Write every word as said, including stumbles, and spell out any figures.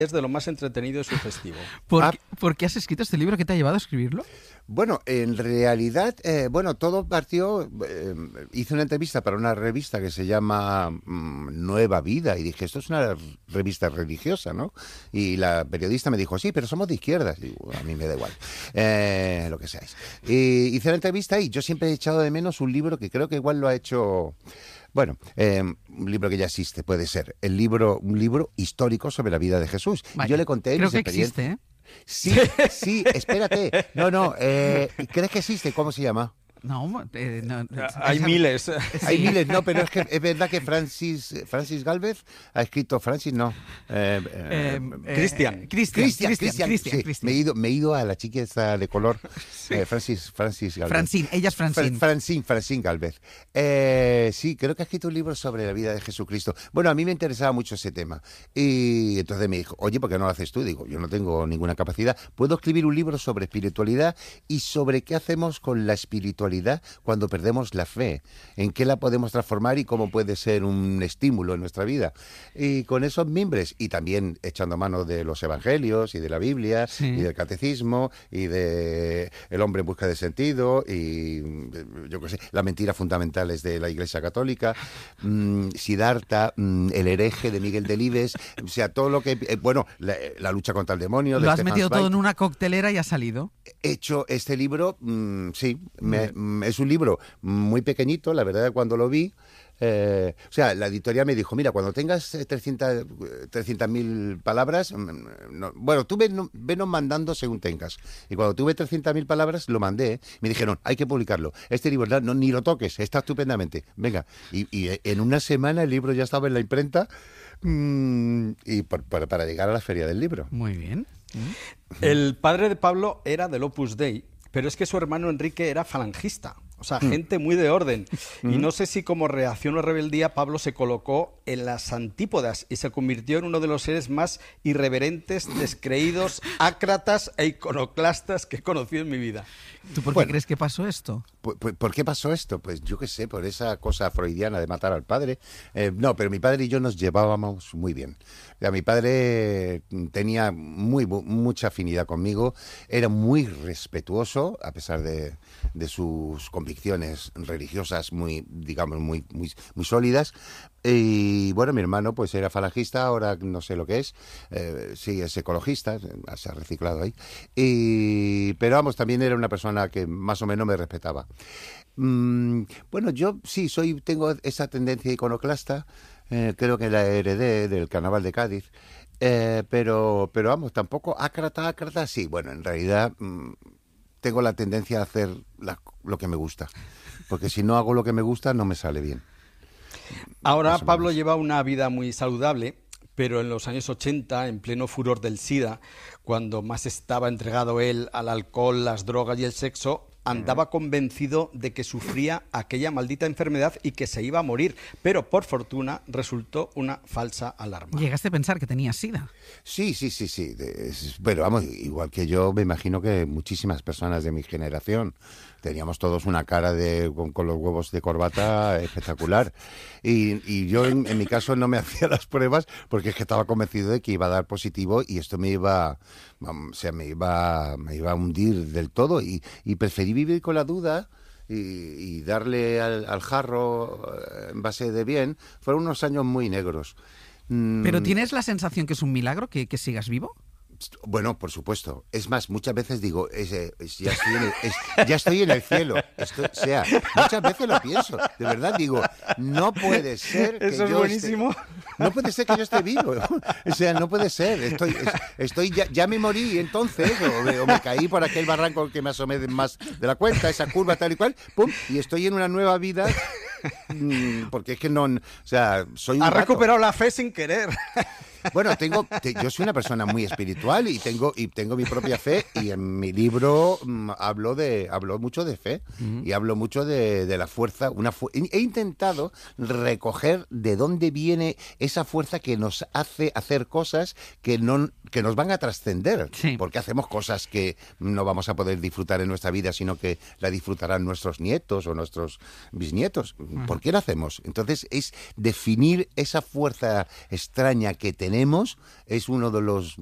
Es de lo más entretenido y sugestivo. ¿Por, Ah. qué, ¿Por qué has escrito este libro? ¿Qué te ha llevado a escribirlo? Bueno, en realidad, eh, bueno, todo partió, eh, hice una entrevista para una revista que se llama mm, Nueva Vida y dije, esto es una revista religiosa, ¿no? Y la periodista me dijo, sí, pero somos de izquierdas. Y digo, a mí me da igual, eh, lo que seáis. Y hice la entrevista y yo siempre he echado de menos un libro que creo que igual lo ha hecho... Bueno, eh, un libro que ya existe, puede ser. El libro, un libro histórico sobre la vida de Jesús. Vaya, Yo le conté creo mis que experiencias. existe, ¿eh? Sí, sí, espérate. No, no, eh, ¿crees que existe? ¿Cómo se llama? No, eh, no, Hay esa- miles. Hay Sí. miles, no, pero es que es verdad que Francis Francis Galvez ha escrito, Francis no, eh, Eh, eh, eh, Cristian. Cristian, Cristian, Cristian, Cristian, Cristian, sí, Cristian. me he ido, me he ido a la chica esta de color, eh, Francis, Francis Galvez. Francine, ella es Francine. Fran- Francine, Francine Galvez. Eh, sí, creo que ha escrito un libro sobre la vida de Jesucristo. Bueno, a mí me interesaba mucho ese tema. Y entonces me dijo, oye, ¿por qué no lo haces tú? Digo, yo no tengo ninguna capacidad. Puedo escribir un libro sobre espiritualidad y sobre qué hacemos con la espiritualidad cuando perdemos la fe. En qué la podemos transformar y cómo puede ser un estímulo en nuestra vida. Y con esos mimbres, y también echando mano de los evangelios y de la Biblia Sí. y del catecismo y de el hombre en busca de sentido y eh, yo qué sé, las mentiras fundamentales de la Iglesia Católica, mm, Siddhartha, mm, el hereje de Miguel Delibes, o sea, todo lo que, eh, bueno, la, la lucha contra el demonio. de Lo has Stefan metido Zweig. todo en una coctelera y ha salido. He hecho este libro, mm, sí, me- mm, es un libro muy pequeñito, la verdad, cuando lo vi. Eh, o sea, la editorial me dijo, mira, cuando tengas eh, trescientas mil palabras, mm, no, bueno, tú ven, venos mandando según tengas. Y cuando tuve trescientas mil palabras, lo mandé. Me dijeron, hay que publicarlo. Este libro, no, no, ni lo toques, está estupendamente. Venga, y, y en una semana el libro ya estaba en la imprenta mm, y por- por- para llegar a la feria del libro. Muy bien. El padre de Pablo era del Opus Dei, pero es que su hermano Enrique era falangista. O sea, gente muy de orden. Y no sé si como reacción o rebeldía Pablo se colocó en las antípodas y se convirtió en uno de los seres más irreverentes, descreídos, ácratas e iconoclastas que he conocido en mi vida. ¿Tú por qué Bueno. crees que pasó esto? ¿Por, por- por qué pasó esto? Pues yo qué sé, por esa cosa freudiana de matar al padre. Eh, no, pero mi padre y yo nos llevábamos muy bien. O sea, mi padre tenía muy bu- mucha afinidad conmigo, era muy respetuoso, a pesar de, de sus convicciones religiosas muy, digamos, muy, muy, muy sólidas. Y bueno, mi hermano pues era falangista, ahora no sé lo que es, eh, sí, es ecologista, se ha reciclado ahí. Y, pero vamos, también era una persona que más o menos me respetaba. Mm, bueno, yo sí, soy, tengo esa tendencia iconoclasta, eh, creo que la heredé del Carnaval de Cádiz, eh, pero, pero vamos, tampoco ácrata, ácrata, sí, bueno, en realidad mm, tengo la tendencia a hacer la- lo que me gusta, porque si no hago lo que me gusta no me sale bien. Ahora Más o Pablo menos. lleva una vida muy saludable, pero en los años ochenta, en pleno furor del SIDA, cuando más estaba entregado él al alcohol, las drogas y el sexo, andaba convencido de que sufría aquella maldita enfermedad y que se iba a morir, pero por fortuna resultó una falsa alarma. Llegaste a pensar que tenías sida. Sí, sí, sí, sí. de- es- Pero vamos, igual que yo, me imagino que muchísimas personas de mi generación teníamos todos una cara de con, con los huevos de corbata espectacular. Y, y yo, en, en mi caso, no me hacía las pruebas porque es que estaba convencido de que iba a dar positivo y esto me iba, vam- o sea, me iba, me iba a hundir del todo. Y, y preferí vivir con la duda. Y, y darle al, al jarro eh, en base de bien. Fueron unos años muy negros. Mm, ¿Pero tienes la sensación que es un milagro que, que sigas vivo? Bueno, por supuesto. Es más, muchas veces digo, es, eh, es- ya, estoy en el, es- ya estoy en el cielo. Estoy- o sea, muchas veces lo pienso. De verdad, digo, no puede ser que Eso es yo buenísimo. esté- no puede ser que yo esté vivo. O sea, no puede ser. Estoy, es- estoy ya, ya me morí entonces, o me, o me caí por aquel barranco que me asomé de más de la cuenta, esa curva tal y cual, pum, y estoy en una nueva vida. mm, Porque es que no, o sea, soy un Ha gato. recuperado la fe sin querer. Bueno, tengo, te- yo soy una persona muy espiritual y tengo y tengo mi propia fe y en mi libro mm, hablo de hablo mucho de fe y hablo mucho de, de la fuerza. Una fu- he he intentado recoger de dónde viene esa fuerza que nos hace hacer cosas que no que nos van a trascender, Sí. porque hacemos cosas que no vamos a poder disfrutar en nuestra vida, sino que la disfrutarán nuestros nietos o nuestros bisnietos. ¿Por qué lo hacemos? Entonces, es definir esa fuerza extraña que tenemos, es uno de los